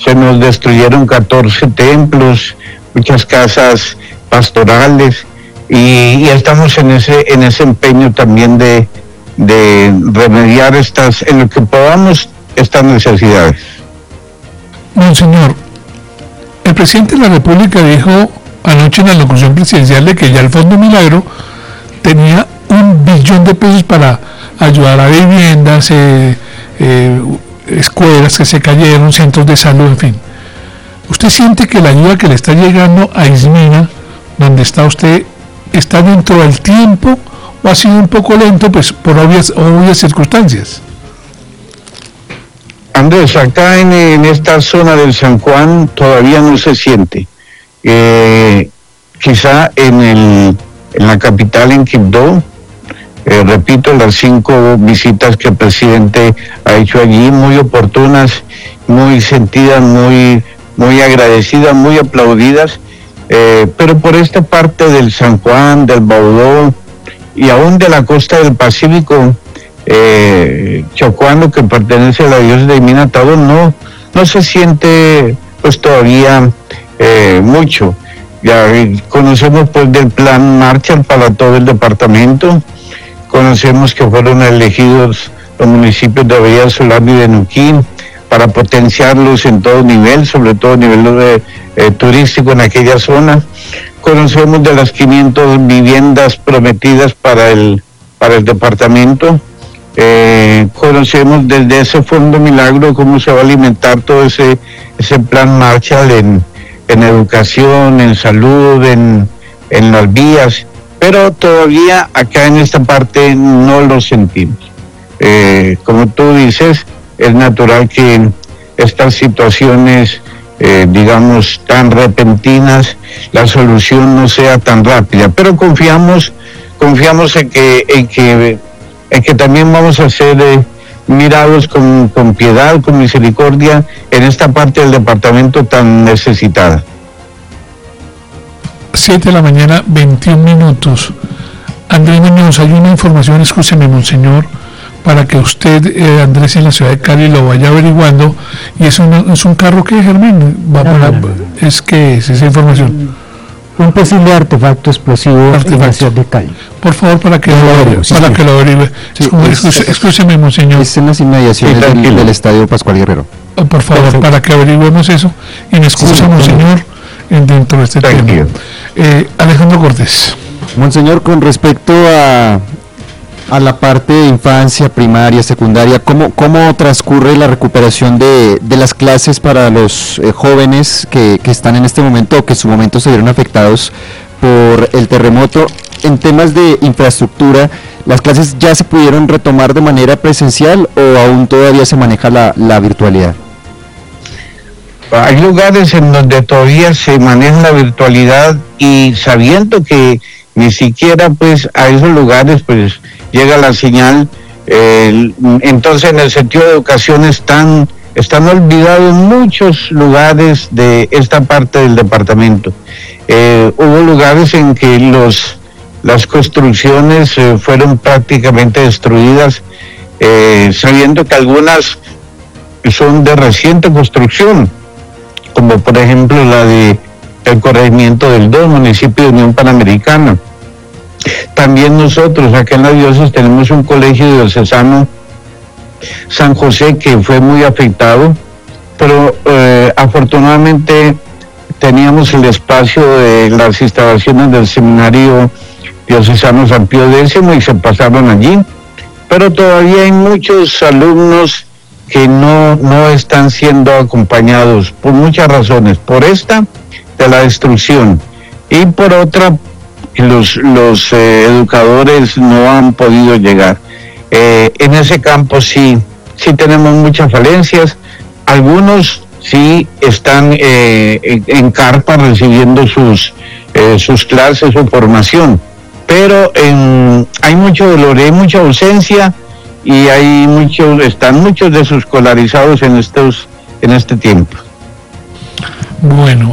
se nos destruyeron 14 templos, muchas casas pastorales, y estamos en ese empeño también de remediar en lo que podamos, estas necesidades. Monseñor, el presidente de la República dijo anoche en la locución presidencial de que ya el Fondo Milagro tenía 1 billón de pesos para ayudar a viviendas, escuelas que se cayeron, centros de salud, en fin. ¿Usted siente que la ayuda que le está llegando a Ismina, donde está usted, está dentro del tiempo o ha sido un poco lento, pues por obvias circunstancias? Andrés, acá en esta zona del San Juan todavía no se siente. Quizá en la capital, en Quibdó, repito, las 5 visitas que el presidente ha hecho allí, muy oportunas, muy sentidas, muy agradecidas, muy aplaudidas, pero por esta parte del San Juan, del Baudó y aún de la costa del Pacífico, Chocuano, que pertenece a la diócesis de Minatao, no se siente pues todavía mucho. Ya conocemos pues del plan Marshall para todo el departamento, conocemos que fueron elegidos los municipios de Bahía Solano y de Nuquín para potenciarlos en todo nivel, sobre todo a nivel turístico en aquella zona. Conocemos de las 500 viviendas prometidas para el departamento. Conocemos desde ese Fondo Milagro cómo se va a alimentar todo ese plan Marshall en educación, en salud, en las vías, pero todavía acá en esta parte no lo sentimos. Como tú dices, es natural que estas situaciones, digamos, tan repentinas, la solución no sea tan rápida, pero confiamos en que también vamos a ser mirados con piedad, con misericordia en esta parte del departamento tan necesitada. 7:21 a.m. Andrés Muñoz, hay una información, escúcheme, monseñor, para que usted, Andrés, en la ciudad de Cali lo vaya averiguando, y es un carro que, Germán, es que es esa información. Un posible artefacto explosivo en la ciudad de Cali. Por favor, para que lo averigüe. Escúcheme, monseñor. Es en las inmediaciones del Estadio Pascual Guerrero. Por favor, perfecto, para que averigüemos eso. Y me excusa, monseñor, dentro de este tema. Alejandro Cortés. Monseñor, con respecto a la parte de infancia, primaria, secundaria, ¿cómo transcurre la recuperación de las clases para los jóvenes que están en este momento o que en su momento se vieron afectados por el terremoto? En temas de infraestructura, ¿las clases ya se pudieron retomar de manera presencial o aún todavía se maneja la virtualidad? Hay lugares en donde todavía se maneja la virtualidad, y sabiendo que ni siquiera pues a esos lugares pues llega la señal, entonces en el sentido de educación están olvidados muchos lugares de esta parte del departamento. Hubo lugares en que las construcciones fueron prácticamente destruidas, sabiendo que algunas son de reciente construcción, como por ejemplo la de el corregimiento del 2, municipio de Unión Panamericana. También nosotros acá en la diócesis tenemos un colegio diocesano, San José, que fue muy afectado, pero afortunadamente teníamos el espacio de las instalaciones del seminario diocesano San Pío X y se pasaron allí, pero todavía hay muchos alumnos que no están siendo acompañados por muchas razones, por esta de la destrucción y por otra los educadores no han podido llegar. En ese campo sí tenemos muchas falencias. Algunos sí están en carpa recibiendo sus clases, su formación, pero hay mucho dolor, hay mucha ausencia, y están muchos desescolarizados en este tiempo. Bueno,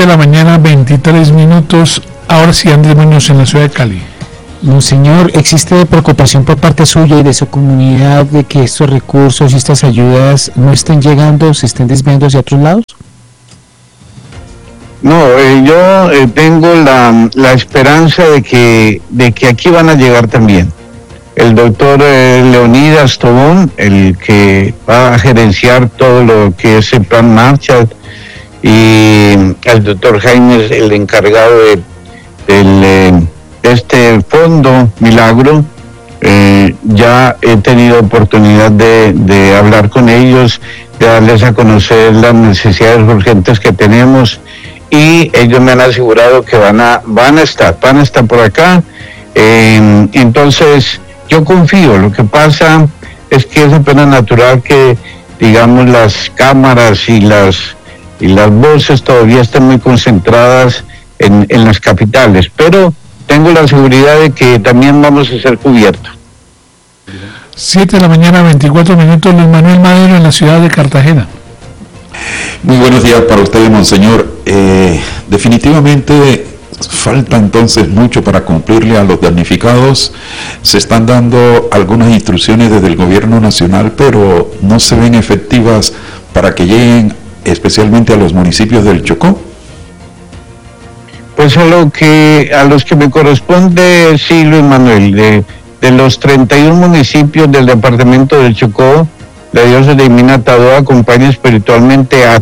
7:23 a.m. Ahora sí, Andrés Muñoz, en la ciudad de Cali. Monseñor, ¿existe preocupación por parte suya y de su comunidad de que estos recursos y estas ayudas no estén llegando, se estén desviando hacia otros lados? No, yo tengo la esperanza de que aquí van a llegar también. El doctor Leonidas Tobón, el que va a gerenciar todo lo que es el plan Marshall, y el doctor Jaime, el encargado de este fondo Milagro. Ya he tenido oportunidad de hablar con ellos, de darles a conocer las necesidades urgentes que tenemos, y ellos me han asegurado que van a estar por acá. Entonces yo confío. Lo que pasa es que es apenas natural que, digamos, las cámaras y las voces todavía están muy concentradas en las capitales, pero tengo la seguridad de que también vamos a ser cubiertos. 7 de la mañana, 24 minutos, Luis Manuel Madero en la ciudad de Cartagena. Muy buenos días para usted, monseñor. Definitivamente falta entonces mucho para cumplirle a los damnificados. Se están dando algunas instrucciones desde el gobierno nacional, pero no se ven efectivas para que lleguen especialmente a los municipios del Chocó. Pues a los que me corresponde, sí, Luis Manuel, de los 31 municipios del departamento del Chocó, la diócesis de Minatadó acompaña espiritualmente a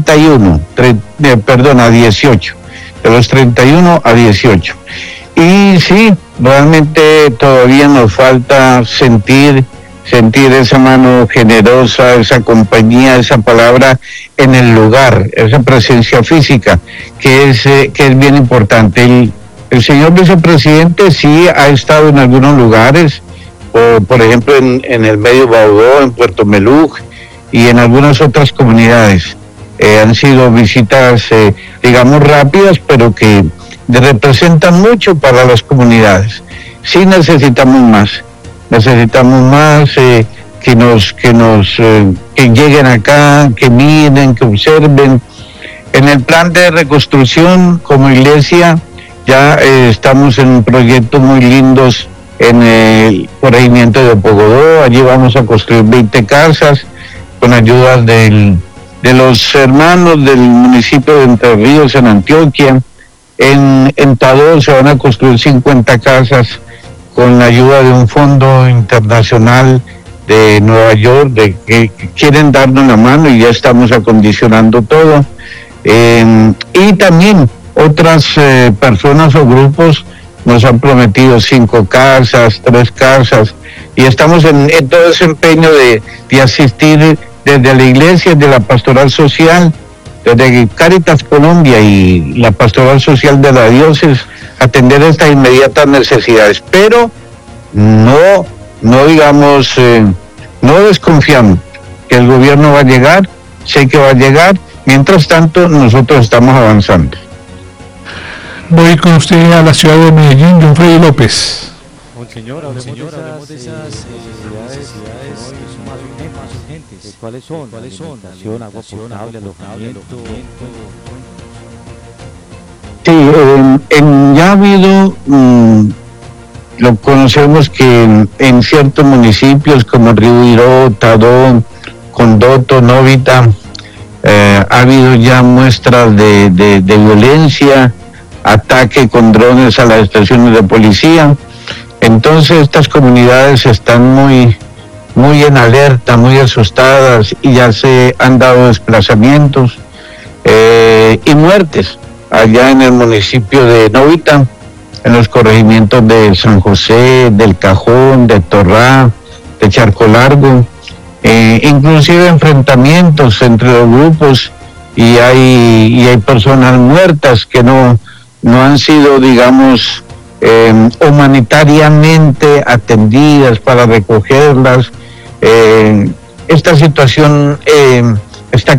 18, de los 31 a 18. Y sí, realmente todavía nos falta sentir esa mano generosa, esa compañía, esa palabra en el lugar, esa presencia física, que es bien importante. El señor vicepresidente sí ha estado en algunos lugares, por ejemplo en el Medio Baudó, en Puerto Meluc y en algunas otras comunidades. Han sido visitas, digamos, rápidas, pero que representan mucho para las comunidades. Sí necesitamos más que lleguen acá, que miren, que observen. En el plan de reconstrucción como iglesia ya estamos en proyectos muy lindos en el corregimiento de Pogodó. Allí vamos a construir 20 casas con ayuda de los hermanos del municipio de Entre Ríos en Antioquia. En Tadó se van a construir 50 casas con la ayuda de un fondo internacional de Nueva York, que quieren darnos la mano, y ya estamos acondicionando todo. Y también otras personas o grupos nos han prometido 5 casas, 3 casas, y estamos en todo ese empeño de asistir desde la iglesia, de la pastoral social, desde Cáritas Colombia y la pastoral social de la diócesis, atender estas inmediatas necesidades, pero no digamos, no desconfiamos que el gobierno va a llegar. Sé que va a llegar. Mientras tanto, nosotros estamos avanzando. Voy con usted a la ciudad de Medellín, John Freddy López. Monseñor, hablemos de esas necesidades más urgentes. ¿Cuáles son? Alimentación, agua potable, alojamiento. Sí, ya ha habido, lo conocemos que en ciertos municipios como Río, Tadó, Condoto, Novita, ha habido ya muestras de violencia, ataque con drones a las estaciones de policía. Entonces estas comunidades están muy en alerta, muy asustadas, y ya se han dado desplazamientos y muertes allá en el municipio de Novita, en los corregimientos de San José, del Cajón, de Torrá, de Charco Largo, inclusive enfrentamientos entre los grupos, y hay personas muertas que no han sido, digamos, humanitariamente atendidas para recogerlas. Esta situación está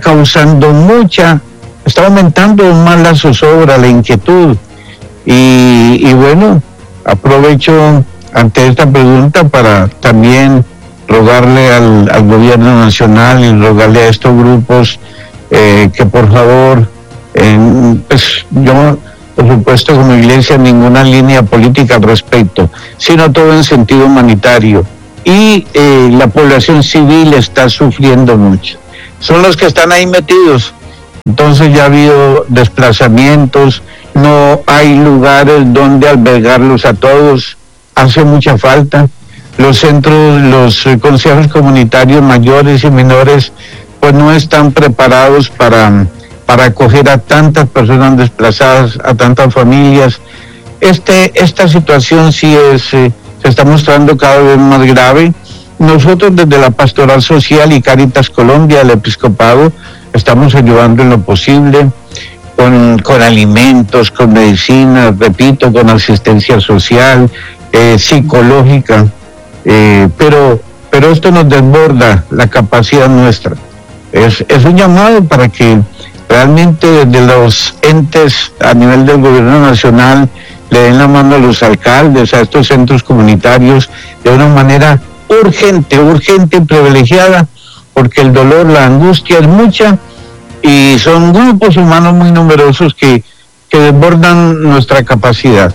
aumentando más la zozobra, la inquietud, y bueno, aprovecho ante esta pregunta para también rogarle al gobierno nacional y rogarle a estos grupos que por favor, pues yo, por supuesto, como iglesia, ninguna línea política al respecto, sino todo en sentido humanitario. Y la población civil está sufriendo mucho. Son los que están ahí metidos, Entonces ya ha habido desplazamientos, no hay lugares donde albergarlos a todos, hace mucha falta. Los centros, los consejos comunitarios mayores y menores, pues no están preparados para acoger a tantas personas desplazadas, a tantas familias. Esta situación sí se está mostrando cada vez más grave. Nosotros desde la Pastoral Social y Cáritas Colombia, el Episcopado, estamos ayudando en lo posible con alimentos, con medicinas, repito, con asistencia social, psicológica, pero esto nos desborda la capacidad nuestra. Es un llamado para que realmente desde los entes a nivel del gobierno nacional le den la mano a los alcaldes, a estos centros comunitarios, de una manera urgente y privilegiada, porque el dolor, la angustia es mucha y son grupos humanos muy numerosos que desbordan nuestra capacidad.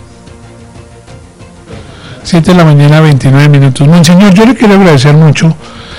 7:29 a.m. Monseñor, yo le quiero agradecer mucho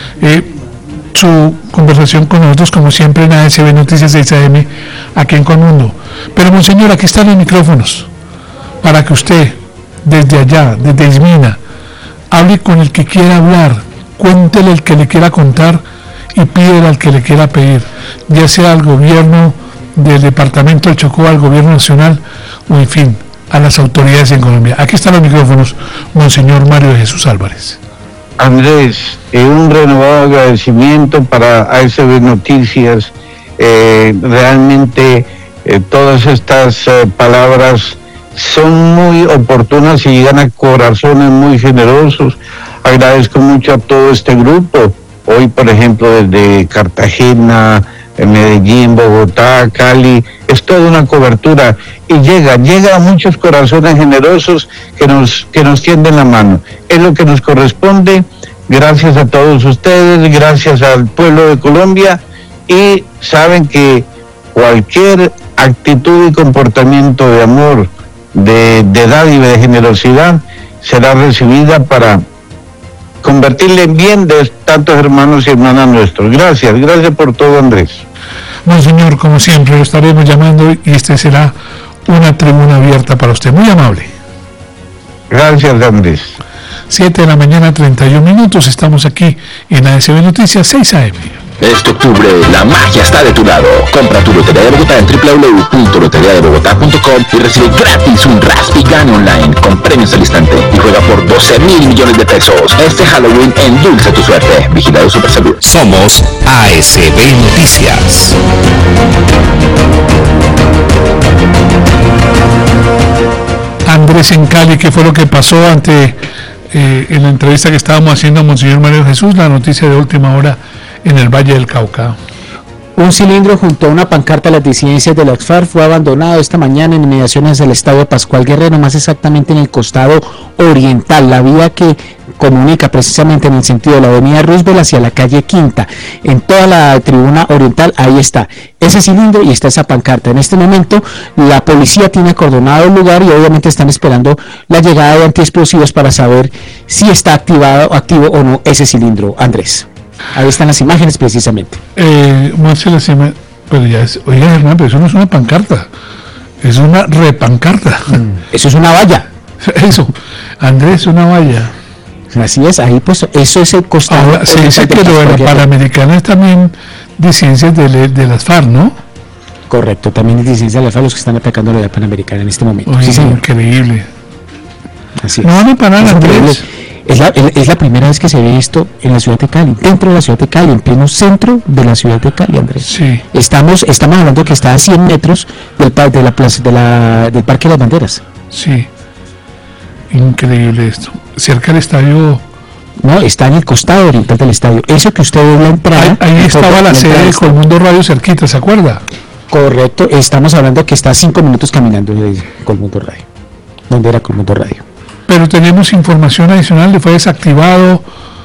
su conversación con nosotros, como siempre en ASB Noticias 6 AM, aquí en Colmundo. Pero, Monseñor, aquí están los micrófonos para que usted, desde allá, desde Ismina, hable con el que quiera hablar, cuéntele el que le quiera contar y pídele al que le quiera pedir, ya sea al gobierno del departamento del Chocó, al gobierno nacional o, en fin, a las autoridades en Colombia. Aquí están los micrófonos, Monseñor Mario de Jesús Álvarez. Andrés, un renovado agradecimiento para ASB Noticias. Realmente todas estas palabras son muy oportunas y llegan a corazones muy generosos. Agradezco mucho a todo este grupo. Hoy, por ejemplo, desde Cartagena, Medellín, Bogotá, Cali, es toda una cobertura y llega a muchos corazones generosos que nos tienden la mano. Es lo que nos corresponde. Gracias a todos ustedes, gracias al pueblo de Colombia, y saben que cualquier actitud y comportamiento de amor, de dádiva y de generosidad será recibida para convertirle en bien de tantos hermanos y hermanas nuestros. Gracias por todo, Andrés. Monseñor, como siempre, lo estaremos llamando y este será una tribuna abierta para usted. Muy amable. Gracias, Andrés. 7:31 a.m. Estamos aquí en ASB Noticias 6 AM. Este octubre, la magia está de tu lado. Compra tu Lotería de Bogotá en www.loteriadebogotá.com y recibe gratis un Raspi Gane Online con premios al instante y juega por 12.000 millones de pesos. Este Halloween endulce tu suerte. Vigilado Supersalud. Somos ASB Noticias. Andrés, en Cali, ¿qué fue lo que pasó en la entrevista que estábamos haciendo a Monseñor Mario Jesús? La noticia de última hora en el Valle del Cauca. Un cilindro junto a una pancarta de las disidencias de las FARC fue abandonado esta mañana en inmediaciones del estadio Pascual Guerrero, más exactamente en el costado oriental, la vía que comunica precisamente en el sentido de la avenida Roosevelt hacia la calle Quinta. En toda la tribuna oriental, ahí está ese cilindro y está esa pancarta. En este momento la policía tiene acordonado el lugar y obviamente están esperando la llegada de antiexplosivos para saber si está activo o no ese cilindro. Andrés, ahí están las imágenes precisamente. Pero ya es, oiga, Hernán, pero eso no es una pancarta, es una repancarta. Eso es una valla. Eso, Andrés, una valla. Así es, ahí pues eso es el costado. Ahora, se dice que lo de la Panamericana es también disidencias de las FARC, ¿no? Correcto, también es disidencias de las FARC los que están atacando la Panamericana en este momento. Oye, sí, señor. Increíble. Así es. No van a parar, Andrés. Es la primera vez que se ve esto en la ciudad de Cali, dentro de la ciudad de Cali, en pleno centro de la ciudad de Cali, Andrés. Sí. Estamos hablando que está a 100 metros del Parque de las Banderas. Sí. Increíble esto. Cerca del estadio. No, está en el costado oriental del estadio. Eso que usted ve en la entrada. Ahí estaba la sede de Colmundo Radio cerquita, ¿se acuerda? Correcto, estamos hablando que está a 5 minutos caminando de Colmundo Radio. ¿Dónde era Colmundo Radio? Pero tenemos información adicional, le fue desactivado.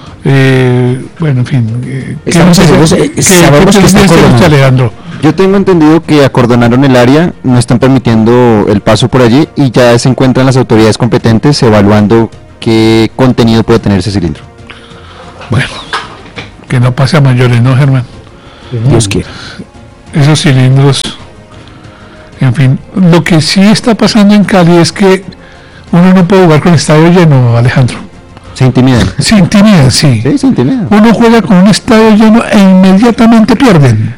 Bueno, en fin. Sabemos que está Alejandro. Yo tengo entendido que acordonaron el área, no están permitiendo el paso por allí y ya se encuentran las autoridades competentes evaluando qué contenido puede tener ese cilindro. Bueno, que no pase a mayores, ¿no, Germán? Dios quiera. esos cilindros. En fin, lo que sí está pasando en Cali es que uno no puede jugar con el estadio lleno, Alejandro. Se intimidan. Se intimidan, sí. Sí, se intimidan. Uno juega con un estadio lleno e inmediatamente pierden.